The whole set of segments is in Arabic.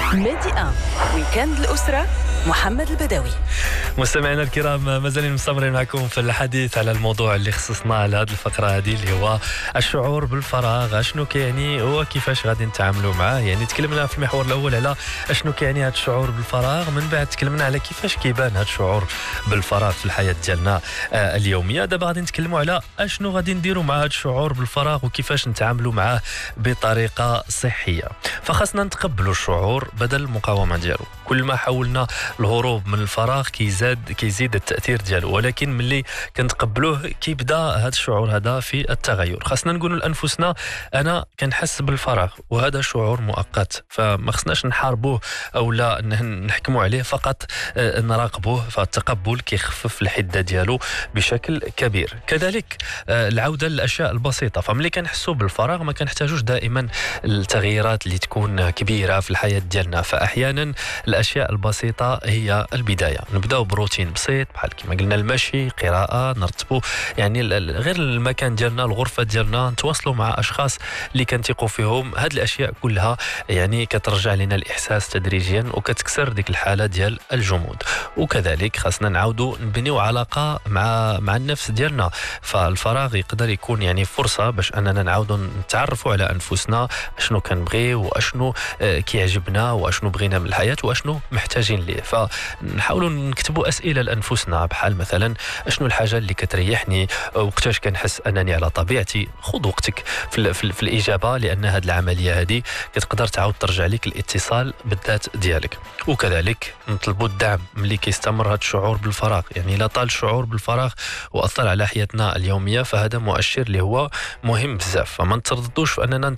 ميدي ان ويكند الأسرة محمد البدوي. مستمعينا الكرام، مازالين مستمرين معكم في الحديث على الموضوع اللي خصصناه لهذه الفقرة هذه اللي هو الشعور بالفراغ. شنو كيعني وكيفاش غادي نتعاملوا معاه؟ يعني تكلمنا في المحور الأول على شنو كيعني هذا الشعور بالفراغ، من بعد تكلمنا على كيفاش كيبان هذا الشعور بالفراغ في الحياة ديالنا اليومية. دابا غادي نتكلموا على شنو غادي نديروا مع هذا الشعور بالفراغ وكيفاش نتعاملوا معاه بطريقة صحية. فخاصنا نتقبلوا الشعور بدل المقاومة ديالو. كل ما حاولنا الهروب من الفراغ كيزيد التأثير ديالو، ولكن ملي كنتقبلوه كيبدا هذا الشعور هذا في التغير. خاصنا نقولوا لأنفسنا أنا كنحس بالفراغ وهذا شعور مؤقت، فما خصناش نحاربوه أو لا نحكموا عليه، فقط نراقبوه. فالتقبل كيخفف الحدة ديالو بشكل كبير. كذلك العودة للأشياء البسيطة، فملي كنحسوا بالفراغ ما كنحتاجوش دائما التغييرات اللي تكون كبيرة في الحياة ديالنا. فأحيانا الأشياء البسيطة هي البداية. نبداو بروتين بسيط بحال كما قلنا المشي، قراءة، نرتبوا يعني غير المكان ديالنا، الغرفة ديالنا، نتواصلوا مع أشخاص اللي كنثقوا فيهم. هاد الأشياء كلها يعني كترجع لنا الإحساس تدريجيا وكتكسر ديك الحالة ديال الجمود. وكذلك خاصنا نعاودوا نبنيو علاقة مع النفس ديالنا. فالفراغ يقدر يكون يعني فرصة باش أننا نعاودوا نتعرفوا على أنفسنا، شنو كنبغي واشنو كيعجبنا واشنو بغينا من الحياة واشنو محتاجين ليه. فنحاولوا نكتبوا أسئلة لأنفسنا بحال مثلا شنو الحاجة اللي كتريحني، وقتاش كنحس أنني على طبيعتي. خذ وقتك في الإجابة، لأن هذه العملية هذه كتقدر تعاود ترجع لك الاتصال بالذات ديالك. وكذلك نطلبوا الدعم ملي كيستمر هذا الشعور بالفراغ. يعني لا طال الشعور بالفراغ وأثر على حياتنا اليومية فهذا مؤشر اللي هو مهم بزاف. فما نترددوش في أننا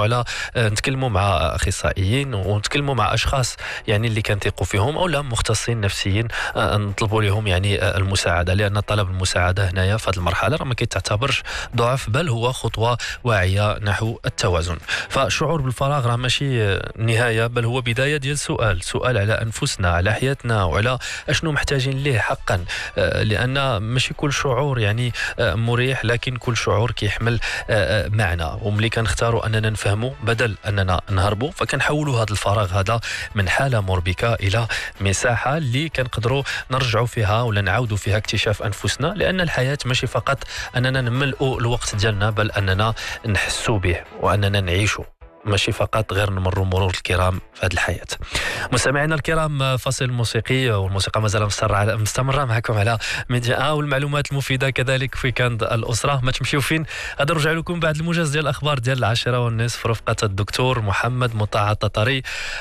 نتكلموا مع أخصائيين ونتكلموا مع أشخاص يعني اللي كنثقوا فيهم أو لا مختصين نفسيين، نطلبوا لهم يعني المساعدة، لأن طلب المساعدة هنايا في هذه المرحلة ما كيتعتبرش ضعف، بل هو خطوة واعية نحو التوازن. فالشعور بالفراغ راه ماشي نهاية، بل هو بداية ديال سؤال على أنفسنا، على حياتنا، وعلى أشنو محتاجين ليه حقا. لأن ماشي كل شعور يعني مريح، لكن كل شعور كيحمل معنى. وملي كنختاروا أننا نفهموا بدل أننا نهربوا، فكنحولوا هذا الفراغ هذا من حالة مربكة إلى مساحة اللي كنقدروا نرجعوا فيها ولا نعاودوا فيها اكتشاف أنفسنا. لأن الحياة ماشي فقط أننا نملؤوا الوقت ديالنا، بل أننا نحسوا به وأننا نعيشوا، ماشي فقط غير نمروا مرور الكرام في هذه الحياة. مستمعينا الكرام، فصل موسيقي والموسيقى مازال مستمرة معكم على ميديا والمعلومات المفيدة كذلك في ويكند الأسرة. ما تمشيو فين، غادي نرجع لكم بعد الموجز ديال الأخبار ديال 10:30 رفقة الدكتور محمد مطاع التطري.